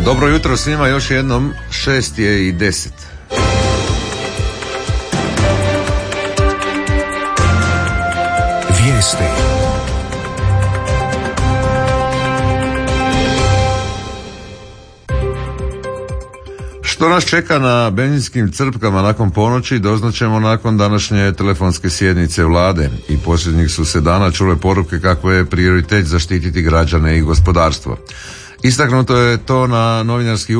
Dobro jutro svima, još jednom 6:10. Vijesti. Što nas čeka na benzinskim crpkama nakon ponoći doznaćemo nakon današnje telefonske sjednice vlade i posljednjih su se dana čule poruke kako je prioritet zaštititi građane i gospodarstvo. Istaknuo je to na novinarski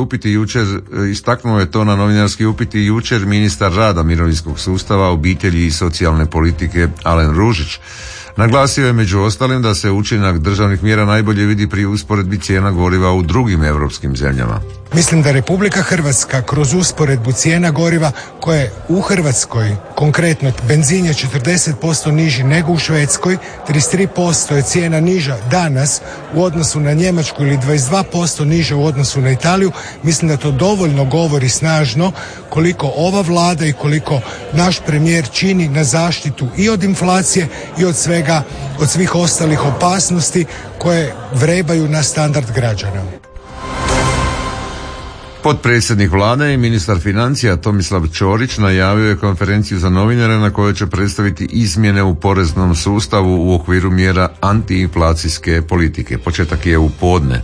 upit i jučer ministar rada, mirovinskog sustava, obitelji i socijalne politike Alen Ružić. Naglasio je među ostalim da se učinak državnih mjera najbolje vidi pri usporedbi cijena goriva u drugim europskim zemljama. Mislim da Republika Hrvatska kroz usporedbu cijena goriva koje je u Hrvatskoj, konkretno benzin je 40% niži nego u Švedskoj, 33% je cijena niža danas u odnosu na Njemačku ili 22% niža u odnosu na Italiju, mislim da to dovoljno govori snažno koliko ova vlada i koliko naš premijer čini na zaštitu i od inflacije i od svih ostalih opasnosti koje vrebaju na standard građana. Potpredsjednik vlade i ministar financija Tomislav Ćorić najavio je konferenciju za novinare na kojoj će predstaviti izmjene u poreznom sustavu u okviru mjera antiinflacijske politike. Početak je u podne.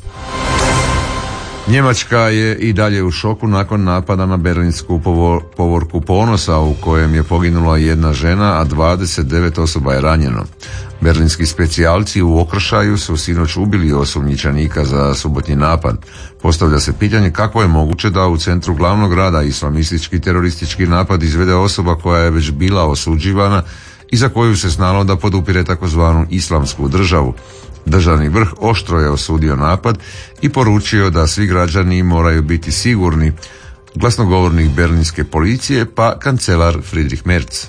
Njemačka je i dalje u šoku nakon napada na berlinsku povorku Ponosa u kojem je poginula jedna žena, a 29 osoba je ranjeno. Berlinski specijalci u okršaju su sinoć ubili osumnjičenika za subotnji napad. Postavlja se pitanje kako je moguće da u centru glavnog grada islamistički teroristički napad izvede osoba koja je već bila osuđivana i za koju se znalo da podupire takozvanu islamsku državu. Državni vrh oštro je osudio napad i poručio da svi građani moraju biti sigurni. Glasnogovornik berlinske policije pa kancelar Friedrich Merz.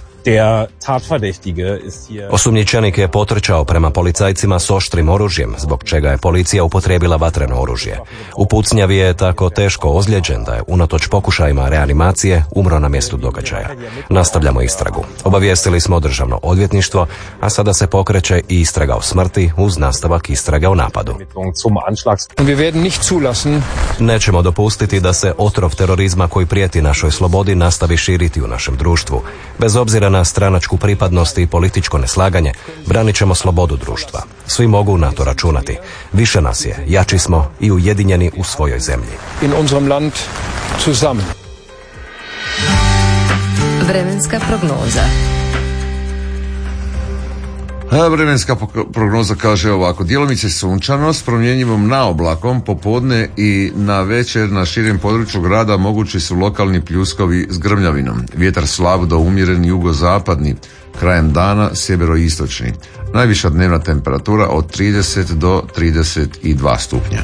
Osumnjičenik je potrčao prema policajcima s oštrim oružjem, zbog čega je policija upotrijebila vatreno oružje. U pucnjavi je tako teško ozlijeđen da je unatoč pokušajima reanimacije umro na mjestu događaja. Nastavljamo istragu. Obavijestili smo državno odvjetništvo, a sada se pokreće i istraga o smrti uz nastavak istrage o napadu. Nećemo dopustiti da se otrov terorizma koji prijeti našoj slobodi nastavi širiti u našem društvu. Bez obzira na stranačku pripadnost i političko neslaganje, branit ćemo slobodu društva. Svi mogu na to računati. Više nas je, jači smo i ujedinjeni u svojoj zemlji. Vremenska prognoza. Vremenska prognoza kaže ovako: djelomice sunčano s promjenjivom naoblakom, popodne i na večer na širem području grada mogući su lokalni pljuskovi s grmljavinom. Vjetar slab do umjeren jugozapadni, krajem dana sjeveroistočni. Najviša dnevna temperatura od 30 do 32 stupnja.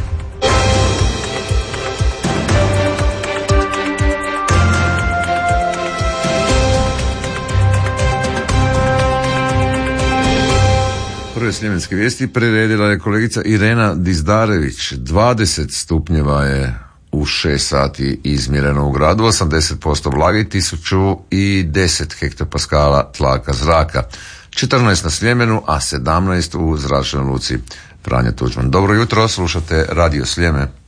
Prve sljemenske vijesti priredila je kolegica Irena Dizdarević. 20 stupnjeva je u 6 sati izmjereno u gradu, 80% vlage, 1010 hektopaskala tlaka zraka, 14 na Sljemenu, a 17 u zračnoj luci Franja Tuđman. Dobro jutro, slušate Radio Sljeme.